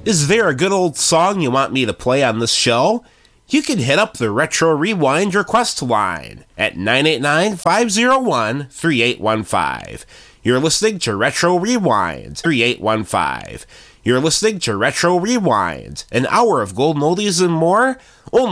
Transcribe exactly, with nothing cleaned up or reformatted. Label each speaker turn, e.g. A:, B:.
A: Is there a good old song you want me to play on this show? You can hit up the Retro Rewind request line at nine eight nine, five oh one, three eight one five. You're listening to Retro Rewind, three eight one five. You're listening to Retro Rewind, an hour of golden oldies and more, only